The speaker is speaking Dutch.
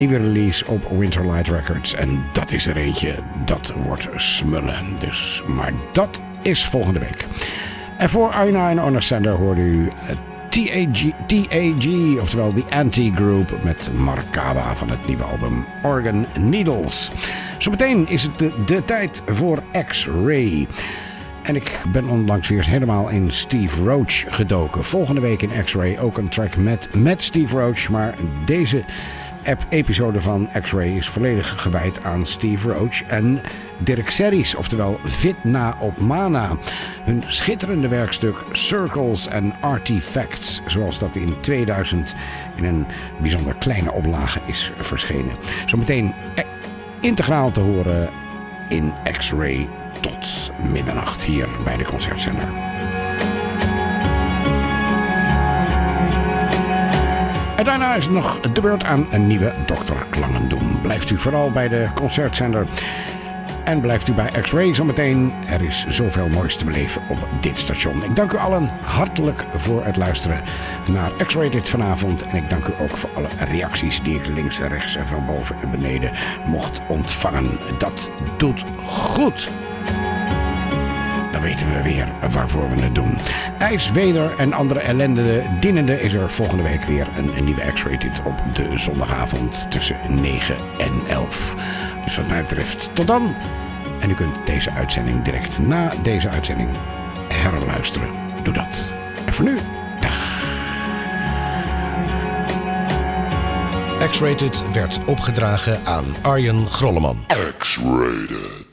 nieuwe release op Winterlight Records. En dat is er eentje, dat wordt smullen. Dus, maar dat is volgende week. En voor Aina en Onasander hoorde u TAG, oftewel The Anti-Group met Markaba van het nieuwe album Organ Needles. Zometeen is het de tijd voor X-Ray. En ik ben onlangs weer helemaal in Steve Roach gedoken. Volgende week in X-Ray ook een track met Steve Roach. Maar deze episode van X-Ray is volledig gewijd aan Steve Roach en Dirk Serries, oftewel Vitna op Mana. Hun schitterende werkstuk Circles and Artifacts, zoals dat in 2000 in een bijzonder kleine oplage is verschenen. Zometeen integraal te horen in X-Ray tot middernacht hier bij de Concertzender. En daarna is nog de beurt aan een nieuwe Dr. Klangendoen. Blijft u vooral bij de Concertzender. En blijft u bij X-Ray zometeen. Er is zoveel moois te beleven op dit station. Ik dank u allen hartelijk voor het luisteren naar X-Ray dit vanavond. En ik dank u ook voor alle reacties die ik links en rechts en van boven en beneden mocht ontvangen. Dat doet goed. Dan weten we weer waarvoor we het doen. IJs, weder en andere ellende dienende is er volgende week weer een nieuwe X-Rated op de zondagavond tussen 9 en 11. Dus wat mij betreft tot dan. En u kunt deze uitzending direct na deze uitzending herluisteren. Doe dat. En voor nu, dag. X-Rated werd opgedragen aan Arjen Grolleman. X-Rated.